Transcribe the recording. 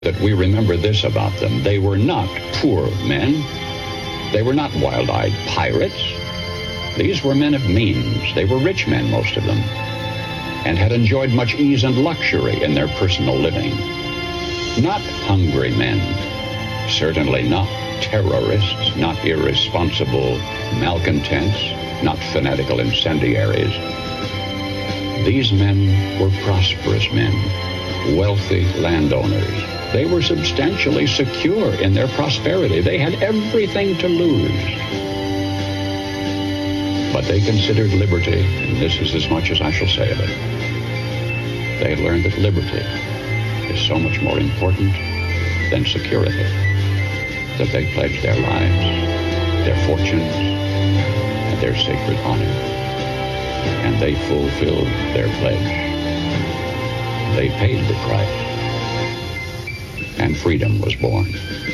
that we remember this about them. They were not poor men. They were not wild-eyed pirates. These were men of means. They were rich men, most of them, and had enjoyed much ease and luxury in their personal living. Not hungry men, certainly not terrorists, not irresponsible malcontents, not fanatical incendiaries. These men were prosperous men, wealthy landowners. They were substantially secure in their prosperity. They had everything to lose. But they considered liberty, and this is as much as I shall say of it. They had learned that liberty is so much more important than security, that they pledged their lives, their fortunes, and their sacred honor. And they fulfilled their pledge. They paid the price. And freedom was born.